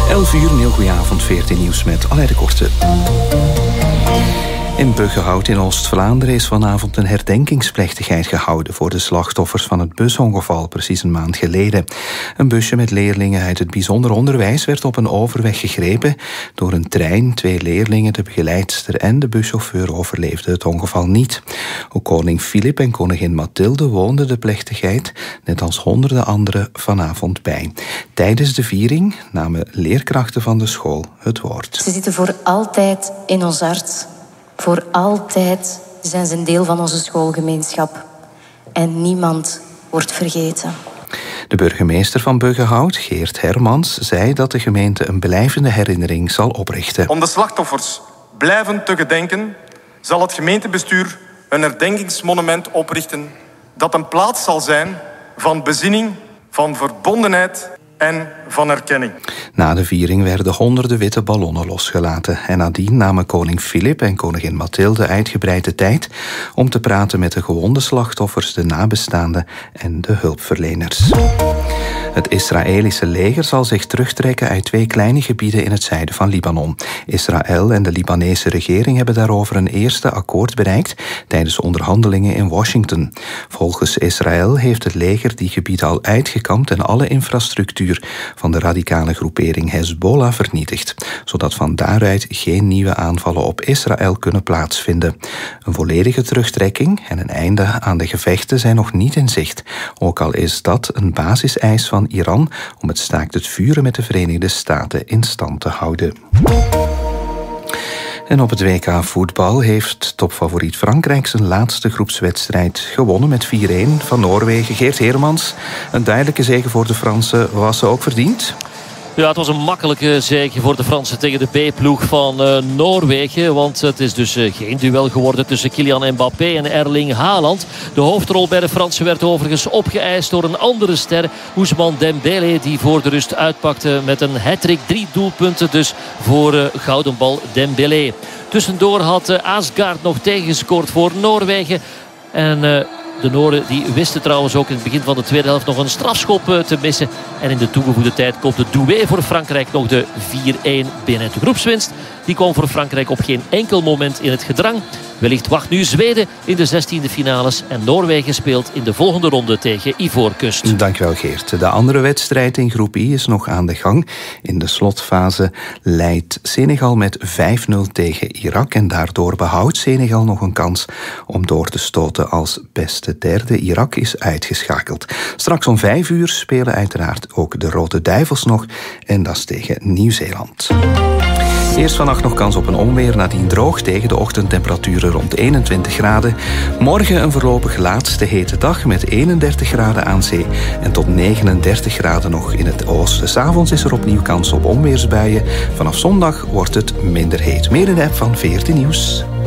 11 uur, een heel goeie avond, 14 nieuws met Aleid de Korte. In Buggenhout in Oost-Vlaanderen is vanavond een herdenkingsplechtigheid gehouden voor de slachtoffers van het busongeval precies een maand geleden. Een busje met leerlingen uit het bijzonder onderwijs werd op een overweg gegrepen door een trein. 2 leerlingen, de begeleidster en de buschauffeur overleefden het ongeval niet. Ook koning Filip en koningin Mathilde woonden de plechtigheid, net als honderden anderen, vanavond bij. Tijdens de viering namen leerkrachten van de school het woord. Ze zitten voor altijd in ons hart. Voor altijd zijn ze een deel van onze schoolgemeenschap. En niemand wordt vergeten. De burgemeester van Buggenhout, Geert Hermans, zei dat de gemeente een blijvende herinnering zal oprichten. Om de slachtoffers blijvend te gedenken, zal het gemeentebestuur een herdenkingsmonument oprichten dat een plaats zal zijn van bezinning, van verbondenheid en van erkenning. Na de viering werden honderden witte ballonnen losgelaten. En nadien namen koning Filip en koningin Mathilde uitgebreid de tijd om te praten met de gewonde slachtoffers, de nabestaanden en de hulpverleners. Het Israëlische leger zal zich terugtrekken uit 2 kleine gebieden in het zuiden van Libanon. Israël en de Libanese regering hebben daarover een eerste akkoord bereikt tijdens onderhandelingen in Washington. Volgens Israël heeft het leger die gebieden al uitgekampt en alle infrastructuur van de radicale groepering Hezbollah vernietigd, zodat van daaruit geen nieuwe aanvallen op Israël kunnen plaatsvinden. Een volledige terugtrekking en een einde aan de gevechten zijn nog niet in zicht, ook al is dat een basiseis van Iran om het staakt het vuren met de Verenigde Staten in stand te houden. En op het WK voetbal heeft topfavoriet Frankrijk zijn laatste groepswedstrijd gewonnen met 4-1 van Noorwegen. Geert Hermans, een duidelijke zege voor de Fransen, was ze ook verdiend? Ja, het was een makkelijke zege voor de Fransen tegen de B-ploeg van Noorwegen. Want het is dus geen duel geworden tussen Kylian Mbappé en Erling Haaland. De hoofdrol bij de Fransen werd overigens opgeëist door een andere ster, Ousmane Dembélé, die voor de rust uitpakte met een hat-trick. 3 doelpunten dus voor gouden bal Dembélé. Tussendoor had Asgaard nog tegengescoord voor Noorwegen. En de Noren die wisten trouwens ook in het begin van de tweede helft nog een strafschop te missen. En in de toegevoegde tijd komt de Doué voor Frankrijk nog de 4-1 binnen. De groepswinst die kwam voor Frankrijk op geen enkel moment in het gedrang. Wellicht wacht nu Zweden in de 16e finales. En Noorwegen speelt in de volgende ronde tegen Ivoorkust. Dankjewel Geert. De andere wedstrijd in groep I is nog aan de gang. In de slotfase leidt Senegal met 5-0 tegen Irak. En daardoor behoudt Senegal nog een kans om door te stoten als beste derde. Irak is uitgeschakeld. Straks om 5 uur spelen uiteraard ook de Rode Duivels nog. En dat is tegen Nieuw-Zeeland. Eerst vannacht nog kans op een onweer, nadien droog tegen de ochtendtemperaturen rond 21 graden. Morgen een voorlopig laatste hete dag met 31 graden aan zee en tot 39 graden nog in het oosten. 's Avonds is er opnieuw kans op onweersbuien. Vanaf zondag wordt het minder heet. Meer in de app van 14 Nieuws.